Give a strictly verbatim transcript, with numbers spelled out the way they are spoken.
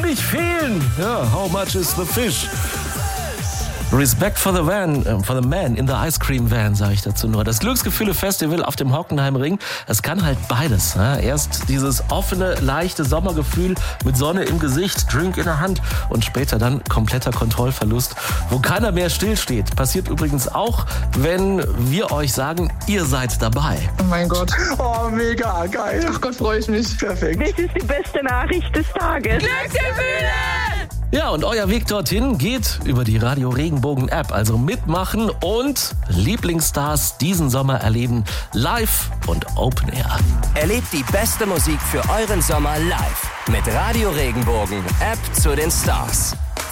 nicht fehlen. Ja, how much is the fish? Respect for the van, äh, for the man in the ice cream van, sage ich dazu nur. Das Glücksgefühle-Festival auf dem Hockenheimring, es kann halt beides. Ne? Erst dieses offene, leichte Sommergefühl mit Sonne im Gesicht, Drink in der Hand und später dann kompletter Kontrollverlust, wo keiner mehr stillsteht. Passiert übrigens auch, wenn wir euch sagen, ihr seid dabei. Oh mein Gott. Oh, mega geil. Ach Gott, freue ich mich. Perfekt. Das ist die beste Nachricht des Tages. Glücksgefühle! Ja, und euer Weg dorthin geht über die Radio Regenbogen App. Also mitmachen und Lieblingsstars diesen Sommer erleben, live und Open Air. Erlebt die beste Musik für euren Sommer live mit Radio Regenbogen, App zu den Stars.